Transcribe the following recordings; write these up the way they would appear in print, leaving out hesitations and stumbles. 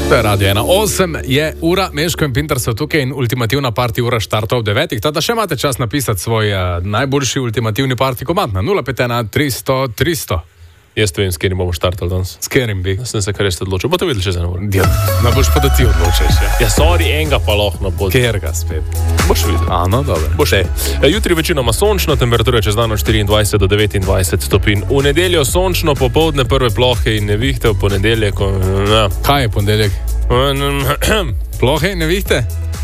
To je Radio 1. 8 je ura, Meško in Pintar so tukaj in ultimativna party ura štarta ob 9. Tada še imate čas napisati svoj najboljši ultimativni party komad na 051 300 300. Jaz vem, s katerim bomo štartali danes. S katerim bi? Sem se kar res odločil. Boste videli še za eno uro. Ja, boš pa da ti odločiš. Ja, sorry, enega pa lahko bo. Ker ga spet. Boš videl. No, dobro. Boš. Jutri večinoma sončno, temperatura čez dan od 24 do 29 stopinj. V nedeljo sončno, popoldne prve plohe in nevihte, v ponedeljek. Kaj je ponedeljek? Plohe in nevihte?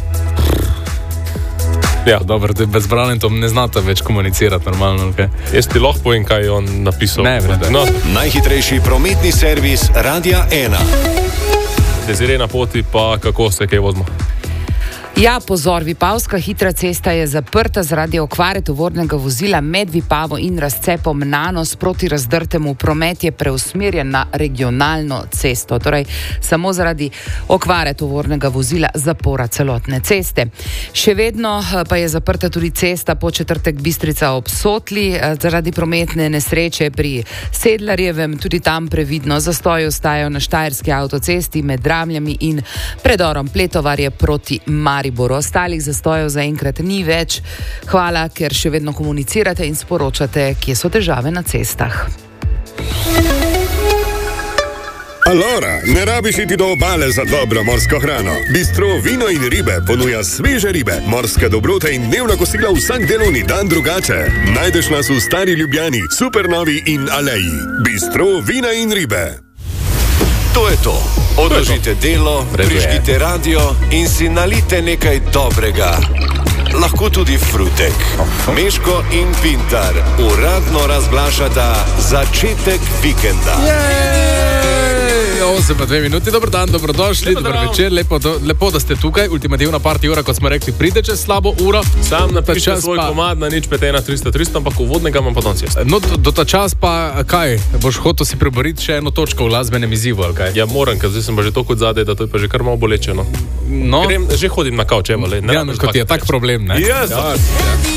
Ja, dobro, brez Bralentom ne znate več komunicirati normalno, okay? Jaz ti lahko povem, kaj je on napisal. Ne, vrede. No. Najhitrejši prometni servis Radia 1. Desire na poti, pa kako se kaj vozimo? Ja, pozor, Vipavska hitra cesta je zaprta zaradi okvare tovornega vozila med Vipavo in razcepom Nanos. Proti razdrtemu promet je preusmerjen na regionalno cesto, torej samo zaradi okvare tovornega vozila zapora celotne ceste. Še vedno pa je zaprta tudi cesta po Četrtek Bistrica ob Sotli zaradi prometne nesreče pri Sedlarjevem. Tudi tam previdno zastoji ostajajo na Štajerski avtocesti med Dramljami in predorom Pletovarje proti Mariboru. Ostalih zastojev zaenkrat ni več. Hvala, ker še vedno komunicirate in sporočate, kje so težave na cestah. Allora, ne rabiš iti do obale za dobro morsko hrano. Bistro Vino in ribe ponuja sveže ribe, morske dobrote in dnevna kosila vsak delovni dan drugače. Najdeš nas v Stari Ljubljani, Supernovi in Aleji. Bistro Vina in ribe. To je to. Odložite delo, prižgite radio in si nalite nekaj dobrega. Lahko tudi frutek. Meško in Pintar uradno razglašata začetek vikenda. 8 pa 2 minuti, dober dan, dobrodošli, dober večer, lepo, da ste tukaj, ultimativna party ura, kot smo rekli, pride čez slabo uro. Sam napišite svoj komad na nič 5 1 300 300, ampak uvodnega imam pa danes jaz. No, do ta čas pa kaj, boš hotel si preboriti še eno točko v glasbenem izzivu, ali kaj? Ja, moram, ker zdaj sem pa že toliko zadej, da to je pa že kar malo bolečeno. No. Že hodim na kavč, evo, le. Ja, kot je tak problem, ne? Yes.